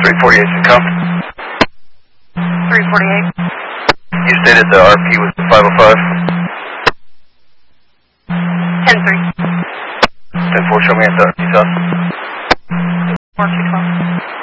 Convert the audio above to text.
348 should come. 348. You stated the RP was 505. 10-3. 10-4, show me at the RP, son. 4-2-12.